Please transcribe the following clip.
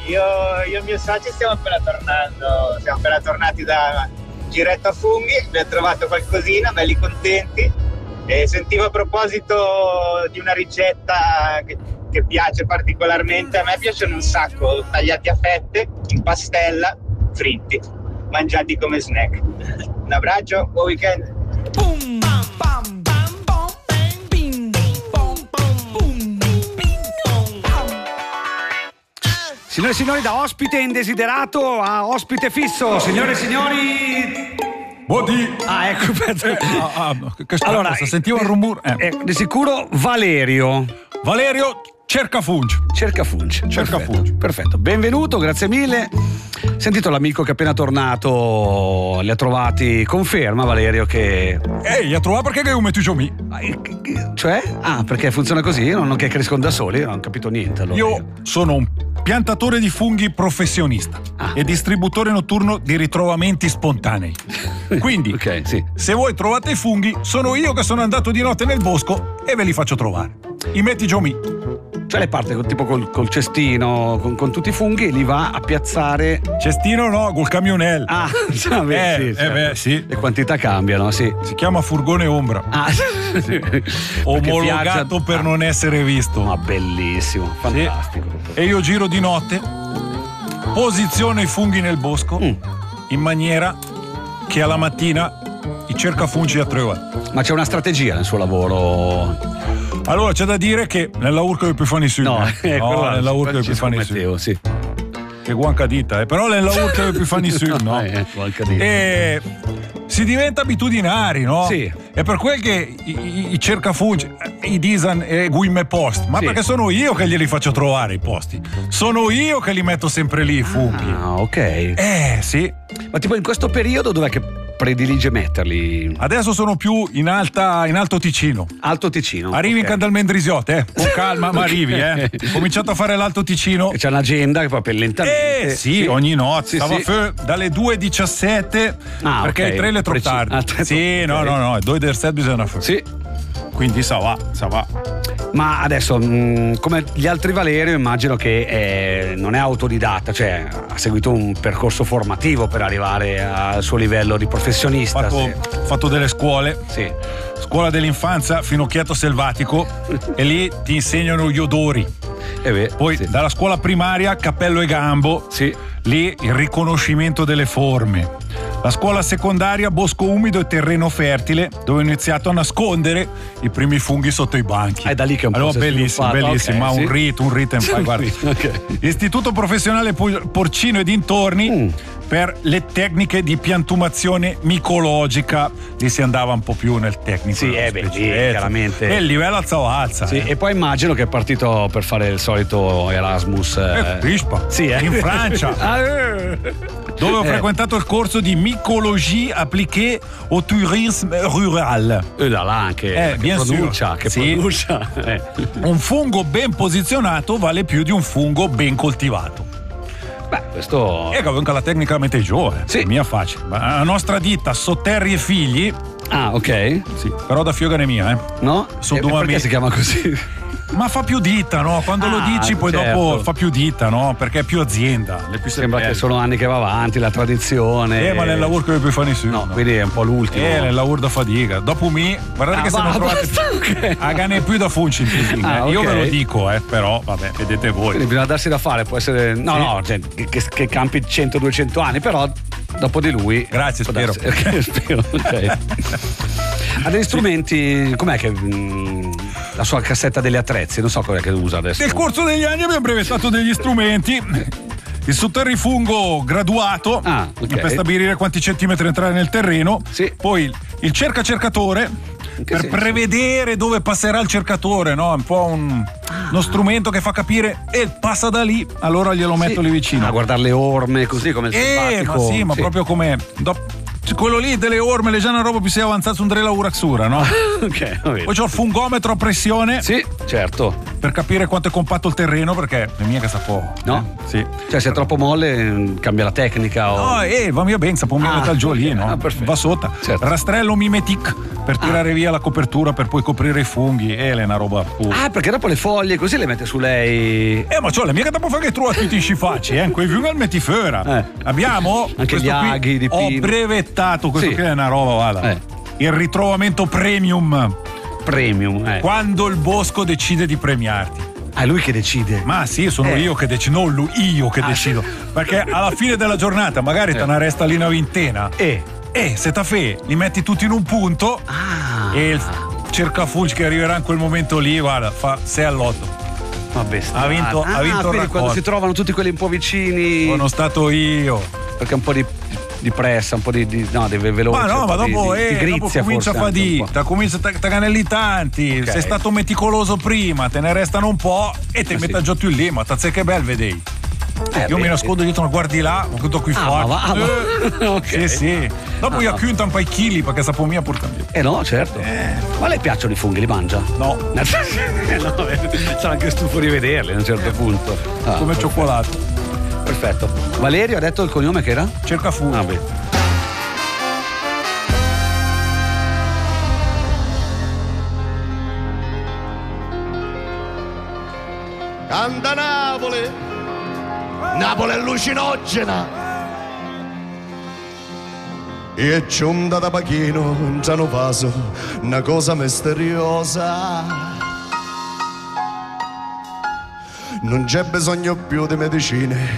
Io e il mio socio siamo appena tornati da giretto a funghi, abbiamo trovato qualcosina, belli contenti. E sentivo a proposito di una ricetta che piace particolarmente, a me piacciono un sacco, tagliati a fette, in pastella, fritti, mangiati come snack. Un abbraccio, buon weekend. Boom, bam, bam, bom, bang, bing, bom, bom, boom, bing, bom. Signore e signori, da ospite indesiderato a ospite fisso, signore e signori. Buondì. Ah, ecco. Che strano, Allora, sentivo il rumore. Di sicuro Valerio Cercafungi. Perfetto, benvenuto, grazie mille. Sentito l'amico che è appena tornato, li ha trovati, conferma Valerio che... Li ha trovato perché è un mettigiomì. Cioè? Ah, perché funziona così? Non che crescono da soli? Non ho capito niente allora. Io sono un piantatore di funghi professionista e distributore notturno di ritrovamenti spontanei. Quindi, Ok, sì. se voi trovate i funghi, sono io che sono andato di notte nel bosco e ve li faccio trovare. I mettigiomì. Cioè lei parte tipo col cestino, con tutti i funghi e li va a piazzare... Cestino no, col camionello. Ah, sì, certo. sì. Le quantità cambiano, sì. Si chiama furgone ombra. Ah, sì. Omologato per non essere visto. Ma bellissimo, fantastico. Sì. E io giro di notte, posiziono i funghi nel bosco in maniera che alla mattina i cercafungi a trovare. Ma c'è una strategia nel suo lavoro? Allora c'è da dire che nella urca di Epifani Sud. Nella urca di Epifani Sud. Sì. Che guanca dita, però nella urca di Epifani Sud, no? E si diventa abitudinari, no? Sì. È per quel che i cercafungi, i disan e guimme post, ma sì. Perché sono io che glieli faccio trovare i posti. Sono io che li metto sempre lì i funghi. Ah, ok. Sì. Ma tipo in questo periodo dov'è che predilige metterli? Adesso sono più in Alto Ticino. Alto Ticino. Arrivi in Candelmendrisiot, con calma, ma arrivi, Ho cominciato a fare l'Alto Ticino. E c'è un'agenda che proprio lentamente. Sì, ogni notte. Sì, Stavo sì. dalle 2:17 perché ok. il 3 è troppo tardi. Sì, no, 2:17 bisogna fare. Sì. Quindi sa va. Ma adesso, come gli altri Valerio, immagino che non è autodidatta, cioè ha seguito un percorso formativo per arrivare al suo livello di professionista. Ho fatto delle scuole. Sì. Scuola dell'infanzia, Finocchietto Selvatico, e lì ti insegnano gli odori. Poi dalla scuola primaria, Cappello e Gambo, lì il riconoscimento delle forme. La scuola secondaria, Bosco umido e terreno fertile, dove ho iniziato a nascondere i primi funghi sotto i banchi. È da lì che un po' allora, si è bellissimo, sviluppato. ma Ok, un rito in guarda. Istituto professionale Porcino e dintorni per le tecniche di piantumazione micologica. Lì si andava un po' più nel tecnico. Sì, chiaramente. E il livello alza. Sì, e poi immagino che è partito per fare il solito Erasmus. Rispa. Sì, in Francia. Dove ho frequentato il corso di micologie appliquée au tourisme rural. Anche bien pronuncia, sûr. pronuncia. Un fungo ben posizionato vale più di un fungo ben coltivato. Beh, questo... E anche la tecnica Metejo, mia facile. Ma la nostra ditta Sotterri e Figli. Ah, ok. Sì, però da Fiogane mia, No? Perché si chiama così? Ma fa più ditta, no? Quando lo dici poi dopo fa più ditta, no? Perché è più azienda. Sembra che sono anni che va avanti, la tradizione. Ma nel lavoro che puoi fare su. No, quindi è un po' l'ultimo. Nel lavoro da fatica. Dopo guardate che se non trovate a gane più da funci. Io ve lo dico, però vabbè, vedete voi. Quindi bisogna darsi da fare, può essere. No, cioè, che campi 100-200 anni, però dopo di lui. Grazie, spero. Spero, ok. Ha degli strumenti, com'è che la sua cassetta degli attrezzi, non so cos'è che usa adesso. Nel corso degli anni abbiamo brevettato degli strumenti. Il sotterrifungo graduato per stabilire quanti centimetri entrare nel terreno. Poi il cercatore per prevedere dove passerà il cercatore, no? Un po' uno strumento che fa capire passa da lì, allora glielo metto lì vicino. A guardare le orme così come il selvatico. Ma proprio come quello lì delle orme, le già una roba più si è avanzata un drela uraxura, no? Ok, Poi c'ho il fungometro a pressione. Sì, certo. per capire quanto è compatto il terreno, perché è mia che sa può. No? Sì. Cioè se è troppo molle cambia la tecnica o... No, va mia ben, sapò metà il giolino, va sotto. Certo. Rastrello mimetic per tirare via la copertura, per poi coprire i funghi, è una roba. Perché dopo le foglie così le mette su lei. Ma c'ho la mia che dopo fa che trova tutti i scifacci, quei funghi metti fuori. Abbiamo anche gli aghi di pino. Ho brevettato questo qui è una roba, guarda. Il ritrovamento premium. Quando il bosco decide di premiarti. È lui che decide. Ma sì, sono io che decido, non io che decido. Perché alla fine della giornata magari te ne resta lì una vintena. Se ta fe li metti tutti in un punto e il cercafuggi che arriverà in quel momento lì, guarda, fa 6 all'8. Vabbè, ha vinto il raccordo. Quando si trovano tutti quelli un po' vicini. Sono stato io. Perché un po' di pressa, un po' di veloce. Ma no, ma dopo grizia, comincia a fare comincia a canelli tanti. Sei stato meticoloso prima, te ne restano un po' e te metti giù lì, ma tazze che bel vedei. Io mi nascondo dietro, guardi là, ma tutto qui fuori. Okay. Sì. Dopo io acchiunto un paio chili perché sapo mia pur cambiare. No, certo. Ma le piacciono i funghi, li mangia? No. Sarà anche stufo di vederli a un certo punto. Come cioccolato. Perfetto. Valerio ha detto il cognome che era? Cercafunghi. Canta Napoli è allucinogena e giunta da Pachino in Giano Paso una cosa misteriosa, non c'è bisogno più di medicine